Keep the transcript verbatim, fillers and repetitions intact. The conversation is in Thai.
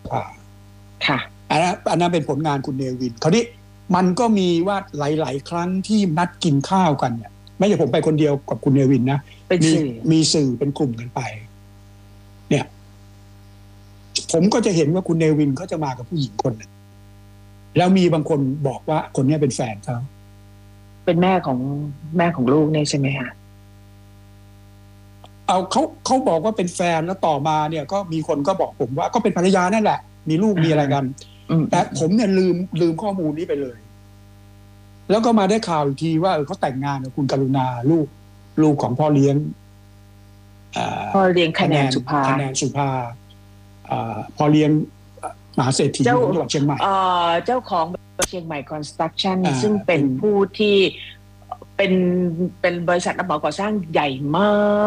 ภาค่ะอันนั้นอันนั้นเป็นผลงานคุณเนวินคราวนี้มันก็มีว่าหลายๆครั้งที่นัดกินข้าวกันเนี่ยไม่ใช่ผมไปคนเดียวกับคุณเนวินนะมีมีสื่อเป็นกลุ่มกันไปเนี่ยผมก็จะเห็นว่าคุณเนวินเขาจะมากับผู้หญิงคนนึงแล้วมีบางคนบอกว่าคนนี้เป็นแฟนเขาเป็นแม่ของแม่ของลูกเนี่ยใช่ไหมคะเอาเขาเขาบอกว่าเป็นแฟนแล้วต่อมาเนี่ยก็มีคนก็บอกผมว่าก็เป็นภรรยานั่นแหละมีลูกมีอะไรกันแต่ผมเนี่ยลืมลืมข้อมูลนี้ไปเลยแล้วก็มาได้ข่าวอีกทีว่าเขาแต่งงานกับคุณกรุณาลูกลูกของพ่อเลี้ยงพ่อเลี้ยงคะแนนสุภาคะแนนสุภาพ่อเลี้ยงมหาเศรษฐีของจังหวัดเชียงใหม่เจ้าของเชียงใหม่คอนสตรักชั่นซึ่งเป็นผู้ที่เป็นเป็นบริษัทรับเหมาก่อสร้างใหญ่มาก